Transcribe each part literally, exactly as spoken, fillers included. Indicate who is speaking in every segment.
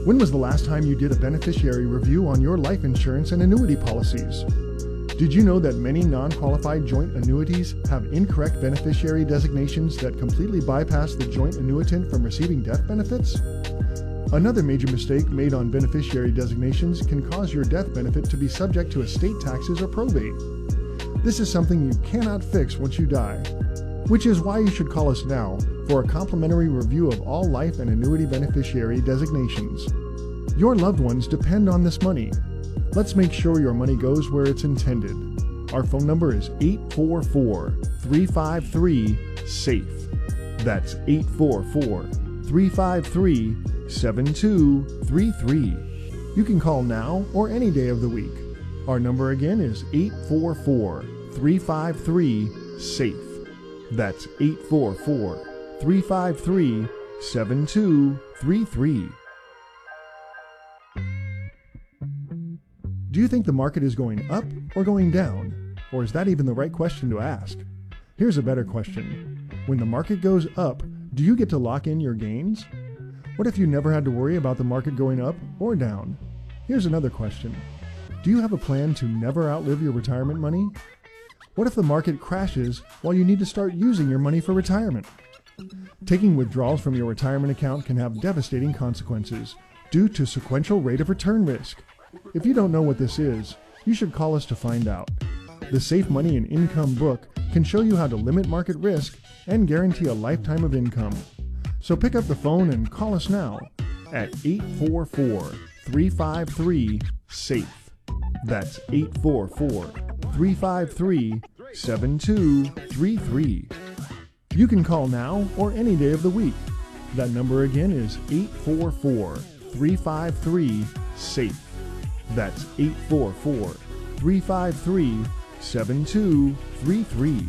Speaker 1: When was the last time you did a beneficiary review on your life insurance and annuity policies? Did you know that many non-qualified joint annuities have incorrect beneficiary designations that completely bypass the joint annuitant from receiving death benefits? Another major mistake made on beneficiary designations can cause your death benefit to be subject to estate taxes or probate. This is something you cannot fix once you die, which is why you should call us now for a complimentary review of all life and annuity beneficiary designations. Your loved ones depend on this money. Let's make sure your money goes where it's intended. Our phone number is eight four four, three five three, SAFE. That's eight four four, three five three, seven two three three. You can call now or any day of the week. Our number again is eight four four, three five three, SAFE. That's eight four four, three five three, seven two three three. Do you think the market is going up or going down? Or is that even the right question to ask? Here's a better question. When the market goes up, do you get to lock in your gains? What if you never had to worry about the market going up or down? Here's another question. Do you have a plan to never outlive your retirement money? What if the market crashes while you need to start using your money for retirement? Taking withdrawals from your retirement account can have devastating consequences due to sequential rate of return risk. If you don't know what this is, you should call us to find out. The Safe Money and Income book can show you how to limit market risk and guarantee a lifetime of income. So pick up the phone and call us now at eight four four, three five three, SAFE. That's eight four four, three five three, seven two three three. You can call now or any day of the week. That number again is eight four four, three five three, SAFE. That's eight four four, three five three, seven two three three.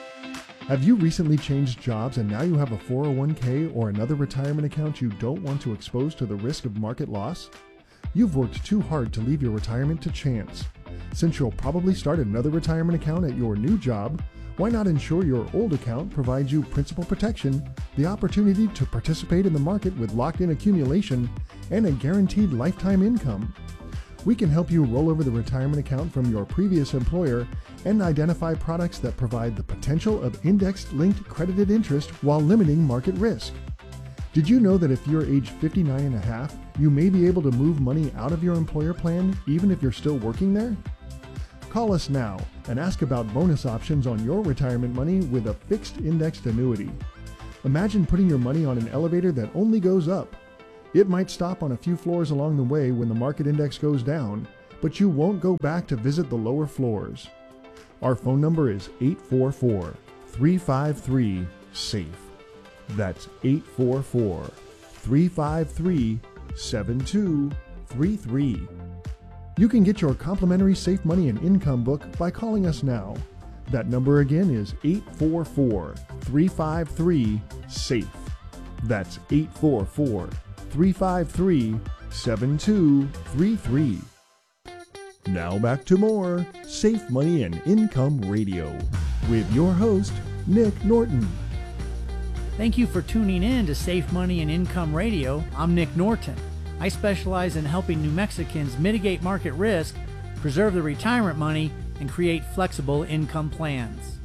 Speaker 1: Have you recently changed jobs and now you have a four oh one k or another retirement account you don't want to expose to the risk of market loss? You've worked too hard to leave your retirement to chance. Since you'll probably start another retirement account at your new job, why not ensure your old account provides you principal protection, the opportunity to participate in the market with locked-in accumulation, and a guaranteed lifetime income? We can help you roll over the retirement account from your previous employer and identify products that provide the potential of index-linked credited interest while limiting market risk. Did you know that if you're age fifty-nine and a half, you may be able to move money out of your employer plan even if you're still working there? Call us now and ask about bonus options on your retirement money with a fixed indexed annuity. Imagine putting your money on an elevator that only goes up. It might stop on a few floors along the way when the market index goes down, but you won't go back to visit the lower floors. Our phone number is eight four four, three five three, SAFE. That's eight four four, three five three, seven two three three. You can get your complimentary Safe Money and Income book by calling us now. That number again is eight four four, three five three, SAFE. That's eight four four, three five three, seven two three three. Now back to more Safe Money and Income Radio with your host, Nick Norton.
Speaker 2: Thank you for tuning in to Safe Money and Income Radio. I'm Nick Norton. I specialize in helping New Mexicans mitigate market risk, preserve their retirement money, and create flexible income plans.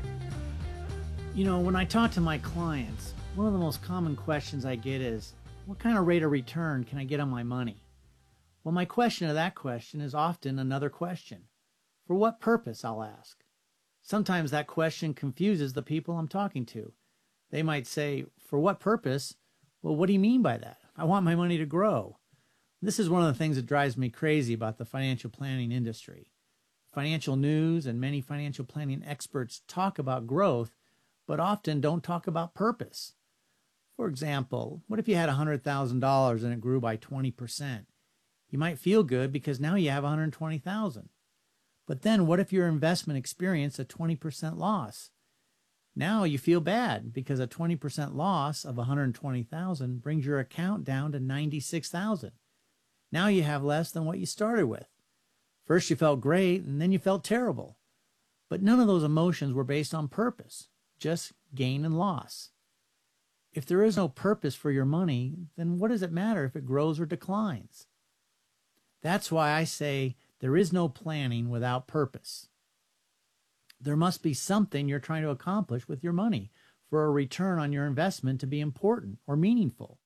Speaker 2: You know, when I talk to my clients, one of the most common questions I get is, what kind of rate of return can I get on my money? Well, my question to that question is often another question. For what purpose, I'll ask. Sometimes that question confuses the people I'm talking to. They might say, for what purpose? Well, what do you mean by that? I want my money to grow. This is one of the things that drives me crazy about the financial planning industry. Financial news and many financial planning experts talk about growth, but often don't talk about purpose. For example, what if you had one hundred thousand dollars and it grew by twenty percent? You might feel good because now you have one hundred twenty thousand dollars. But then what if your investment experienced a twenty percent loss? Now you feel bad because a twenty percent loss of one hundred twenty thousand dollars brings your account down to ninety-six thousand dollars. Now you have less than what you started with. First you felt great and then you felt terrible. But none of those emotions were based on purpose, just gain and loss. If there is no purpose for your money, then what does it matter if it grows or declines? That's why I say there is no planning without purpose. There must be something you're trying to accomplish with your money for a return on your investment to be important or meaningful.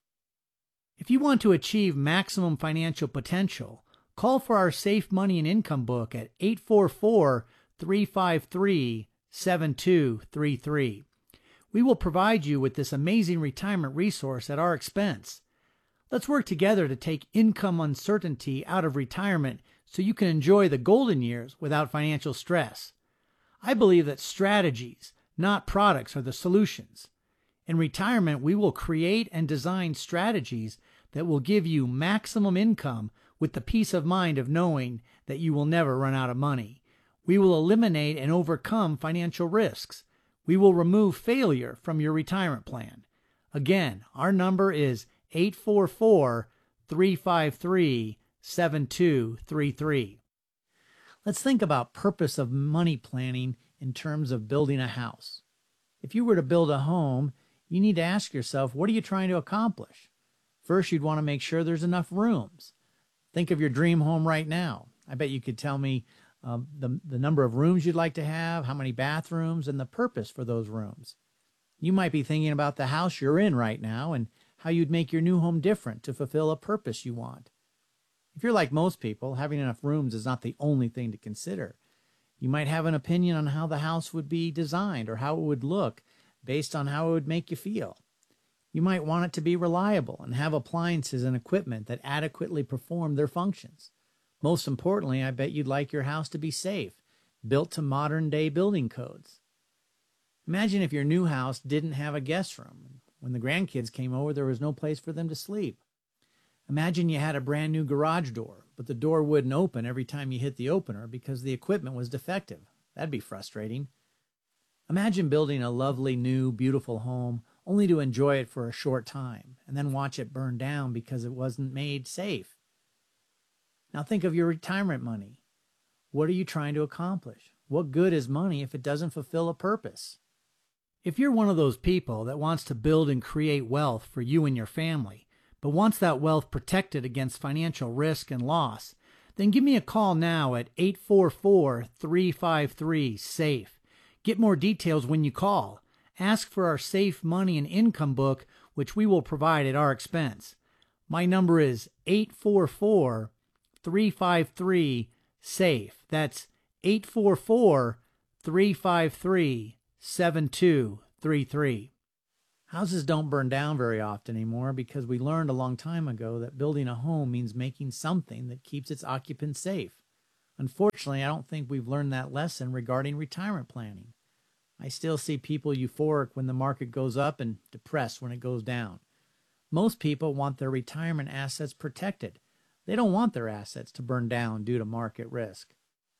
Speaker 2: If you want to achieve maximum financial potential, call for our Safe Money and Income book at eight four four, three five three, seven two three three. We will provide you with this amazing retirement resource at our expense. Let's work together to take income uncertainty out of retirement so you can enjoy the golden years without financial stress. I believe that strategies, not products, are the solutions. In retirement, we will create and design strategies that will give you maximum income with the peace of mind of knowing that you will never run out of money. We will eliminate and overcome financial risks. We will remove failure from your retirement plan. Again, our number is eight four four, three five three, seven two three three. Let's think about purpose of money planning in terms of building a house. If you were to build a home, you need to ask yourself, what are you trying to accomplish? First, you'd want to make sure there's enough rooms. Think of your dream home right now. I bet you could tell me um, the, the number of rooms you'd like to have, how many bathrooms, and the purpose for those rooms. You might be thinking about the house you're in right now and how you'd make your new home different to fulfill a purpose you want. If you're like most people, having enough rooms is not the only thing to consider. You might have an opinion on how the house would be designed or how it would look based on how it would make you feel. You might want it to be reliable and have appliances and equipment that adequately perform their functions. Most importantly, I bet you'd like your house to be safe, built to modern-day building codes. Imagine if your new house didn't have a guest room. When the grandkids came over, there was no place for them to sleep. Imagine you had a brand new garage door, but the door wouldn't open every time you hit the opener because the equipment was defective. That'd be frustrating. Imagine building a lovely, new, beautiful home only to enjoy it for a short time and then watch it burn down because it wasn't made safe. Now think of your retirement money. What are you trying to accomplish? What good is money if it doesn't fulfill a purpose? If you're one of those people that wants to build and create wealth for you and your family, but wants that wealth protected against financial risk and loss, then give me a call now at eight four four, three five three, SAFE. Get more details when you call. Ask for our Safe Money and Income book, which we will provide at our expense. My number is eight four four, three five three, SAFE. That's eight four four, three five three, seven two three three. Houses don't burn down very often anymore because we learned a long time ago that building a home means making something that keeps its occupants safe. Unfortunately, I don't think we've learned that lesson regarding retirement planning. I still see people euphoric when the market goes up and depressed when it goes down. Most people want their retirement assets protected. They don't want their assets to burn down due to market risk.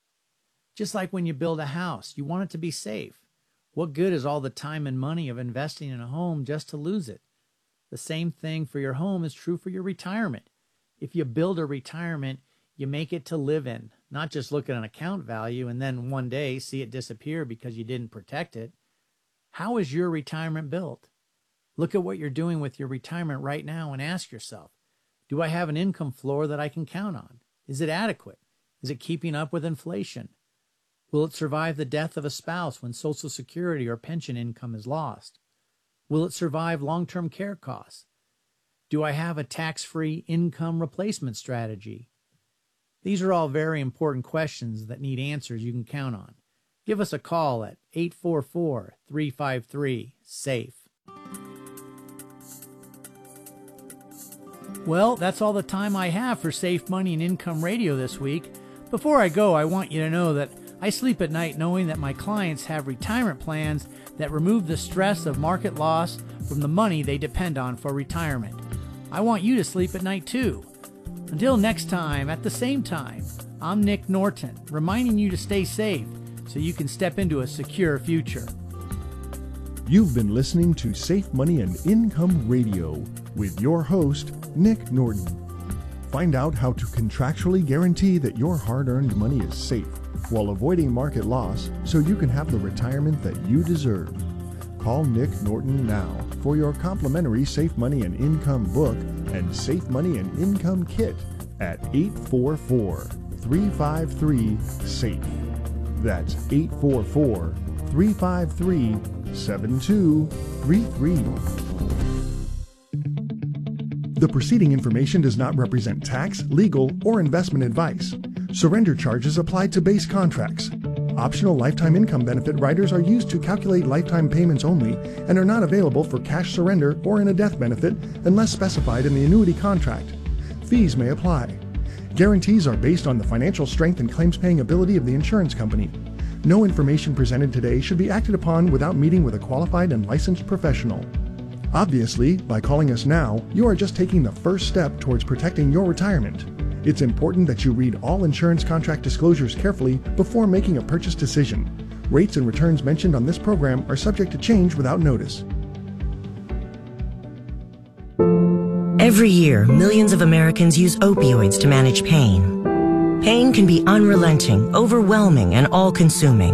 Speaker 2: Just like when you build a house, you want it to be safe. What good is all the time and money of investing in a home just to lose it? The same thing for your home is true for your retirement. If you build a retirement, you make it to live in, not just look at an account value and then one day see it disappear because you didn't protect it. How is your retirement built? Look at what you're doing with your retirement right now and ask yourself, do I have an income floor that I can count on? Is it adequate? Is it keeping up with inflation? Will it survive the death of a spouse when Social Security or pension income is lost? Will it survive long-term care costs? Do I have a tax-free income replacement strategy? These are all very important questions that need answers you can count on. Give us a call at eight four four, three five three, SAFE. Well, that's all the time I have for Safe Money and Income Radio this week. Before I go, I want you to know that I sleep at night knowing that my clients have retirement plans that remove the stress of market loss from the money they depend on for retirement. I want you to sleep at night too. Until next time, at the same time, I'm Nick Norton, reminding you to stay safe so you can step into a secure future.
Speaker 1: You've been listening to Safe Money and Income Radio with your host, Nick Norton. Find out how to contractually guarantee that your hard-earned money is safe while avoiding market loss so you can have the retirement that you deserve. Call Nick Norton now for your complimentary Safe Money and Income book and Safe Money and Income kit at eight four four, three five three, SAFE. That's eight four four, three five three, seven two three three. The preceding information does not represent tax, legal, or investment advice. Surrender charges apply to base contracts. Optional lifetime income benefit riders are used to calculate lifetime payments only and are not available for cash surrender or in a death benefit unless specified in the annuity contract. Fees may apply. Guarantees are based on the financial strength and claims-paying ability of the insurance company. No information presented today should be acted upon without meeting with a qualified and licensed professional. Obviously, by calling us now, you are just taking the first step towards protecting your retirement. It's important that you read all insurance contract disclosures carefully before making a purchase decision. Rates and returns mentioned on this program are subject to change without notice.
Speaker 3: Every year, millions of Americans use opioids to manage pain. Pain can be unrelenting, overwhelming, and all-consuming.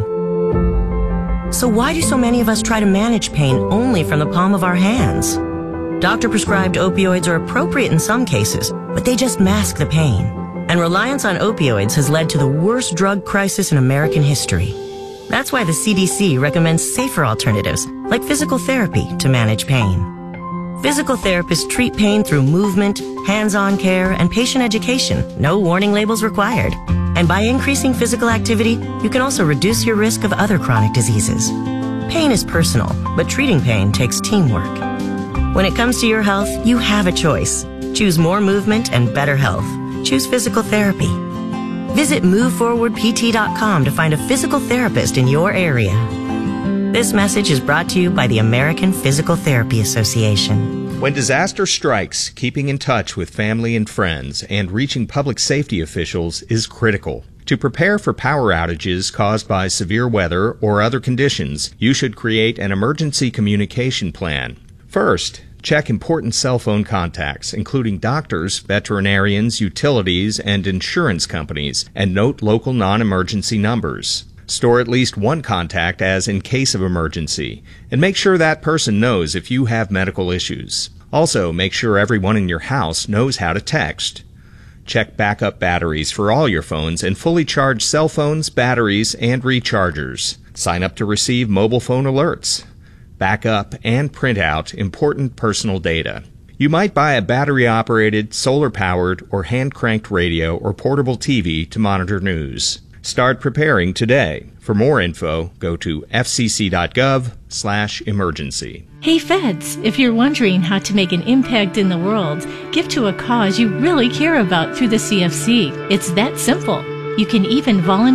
Speaker 3: So why do so many of us try to manage pain only from the palm of our hands? Doctor-prescribed opioids are appropriate in some cases, but they just mask the pain. And reliance on opioids has led to the worst drug crisis in American history. That's why the C D C recommends safer alternatives, like physical therapy, to manage pain. Physical therapists treat pain through movement, hands-on care, and patient education. No warning labels required. And by increasing physical activity, you can also reduce your risk of other chronic diseases. Pain is personal, but treating pain takes teamwork. When it comes to your health, you have a choice. Choose more movement and better health. Choose physical therapy. Visit move forward p t dot com to find a physical therapist in your area. This message is brought to you by the American Physical Therapy Association.
Speaker 4: When disaster strikes, keeping in touch with family and friends and reaching public safety officials is critical. To prepare for power outages caused by severe weather or other conditions, you should create an emergency communication plan. First, check important cell phone contacts, including doctors, veterinarians, utilities, and insurance companies, and note local non-emergency numbers. Store at least one contact as in case of emergency, and make sure that person knows if you have medical issues. Also, make sure everyone in your house knows how to text. Check backup batteries for all your phones and fully charge cell phones, batteries, and rechargers. Sign up to receive mobile phone alerts. Back up and print out important personal data. You might buy a battery-operated, solar-powered, or hand-cranked radio or portable T V to monitor news. Start preparing today. For more info, go to f c c dot gov slash emergency.
Speaker 5: Hey Feds, if you're wondering how to make an impact in the world, give to a cause you really care about through the C F C. It's that simple. You can even volunteer